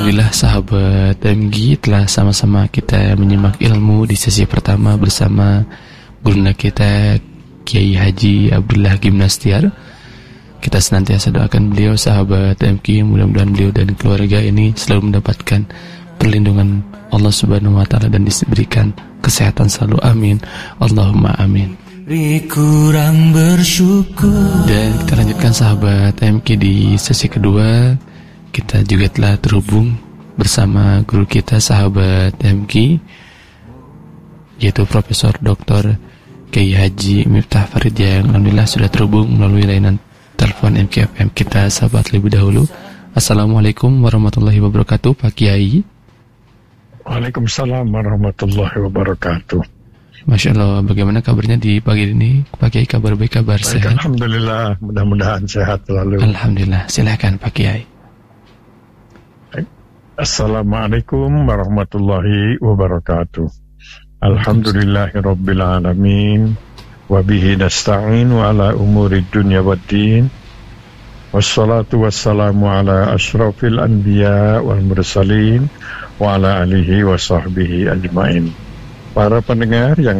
Alhamdulillah sahabat MG telah sama-sama kita menyimak ilmu di sesi pertama bersama gurunda kita Kiai Haji Abdullah Gimnastiar. Kita senantiasa doakan beliau sahabat MG, mudah-mudahan beliau dan keluarga ini selalu mendapatkan perlindungan Allah Subhanahu wa taala dan diberikan kesehatan selalu, amin Allahumma amin. Kurang bersyukur. Dan kita lanjutkan sahabat MG di sesi kedua. Kita juga telah terhubung bersama guru kita sahabat MG, yaitu Profesor Dr. Kiai Haji Miftah Farid, yang alhamdulillah sudah terhubung melalui layanan telepon MKFM kita. Sahabat, lebih dahulu Assalamualaikum warahmatullahi wabarakatuh Pak Kiai. Waalaikumsalam warahmatullahi wabarakatuh. Masya Allah, bagaimana kabarnya di pagi ini Pak Kiai? Kabar baik, kabar baik, sehat? Alhamdulillah, mudah-mudahan sehat selalu. Alhamdulillah, silakan Pak Kiai. Assalamualaikum warahmatullahi wabarakatuh. Alhamdulillahirabbil alamin wa bihi nasta'in wa ala umuri dunya waddin. Wassalatu wassalamu ala asyrafil anbiya wal mursalin wa ala alihi wa sahbihi ajmain. Para pendengar yang